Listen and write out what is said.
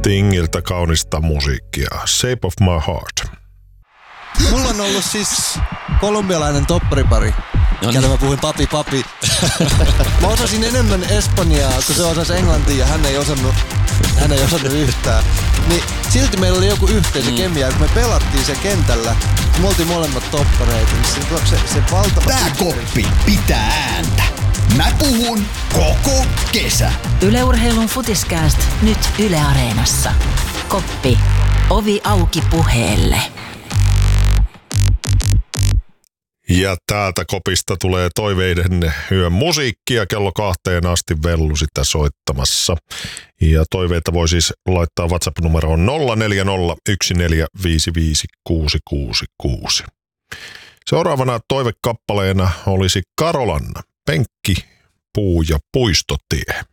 Stingiltä kaunista musiikkia. Shape of my heart. Mulla on ollut siis kolumbialainen topparipari. Kelle mä puhuin papi. Mä osasin enemmän espanjaa, kun se osasi englantia ja hän ei osannut yhtään. Niin silti meillä oli joku yhteisö kemia, kun me pelattiin se kentällä. Me oltiin molemmat toppareita, niin se valtava... Tää koppi pitää ääntä. Mä puhun koko kesä. Yle Urheilun Futiskääst nyt Yle Areenassa. Koppi. Ovi auki puheelle. Ja täältä kopista tulee toiveiden yön musiikkia. Kello 2 asti Vellu sitä soittamassa. Ja toiveita voi siis laittaa WhatsApp-numeroon 0401455666. Seuraavana toivekappaleena olisi Karolanna, Penkki, puu ja puistotie.